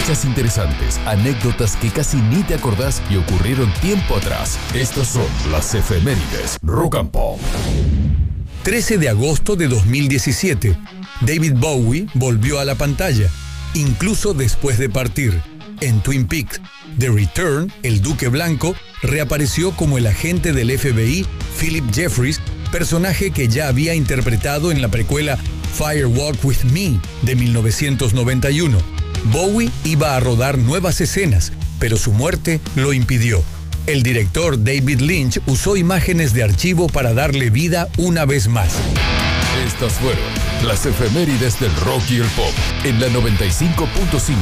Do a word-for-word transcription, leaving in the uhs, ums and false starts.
Fechas interesantes, anécdotas que casi ni te acordás y ocurrieron tiempo atrás. Estas son las efemérides Rock and Pop. trece de agosto de dos mil diecisiete. David Bowie volvió a la pantalla, incluso después de partir. En Twin Peaks, The Return, el Duque Blanco reapareció como el agente del F B I, Philip Jeffries, personaje que ya había interpretado en la precuela Fire Walk With Me de mil novecientos noventa y uno. Bowie iba a rodar nuevas escenas, pero su muerte lo impidió. El director David Lynch usó imágenes de archivo para darle vida una vez más. Estas fueron las efemérides del rock y el pop en la noventa y cinco punto cinco.